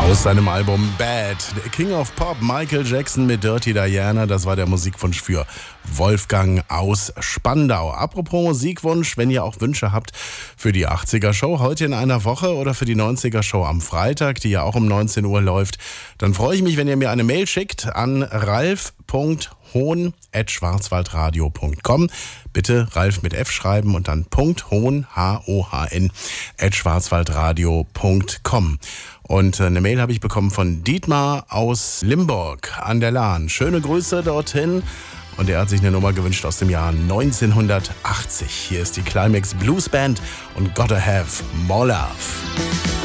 Aus seinem Album Bad, der King of Pop, Michael Jackson mit Dirty Diana, das war der Musikwunsch für Wolfgang aus Spandau. Apropos Musikwunsch, wenn ihr auch Wünsche habt für die 80er Show heute in einer Woche oder für die 90er Show am Freitag, die ja auch um 19 Uhr läuft, dann freue ich mich, wenn ihr mir eine Mail schickt an ralf.hohn@schwarzwaldradio.com. Bitte Ralf mit F schreiben und dann .hohn, H-O-H-N, @schwarzwaldradio.com. Und eine Mail habe ich bekommen von Dietmar aus Limburg an der Lahn. Schöne Grüße dorthin. Und er hat sich eine Nummer gewünscht aus dem Jahr 1980. Hier ist die Climax Blues Band und Gotta Have More Love.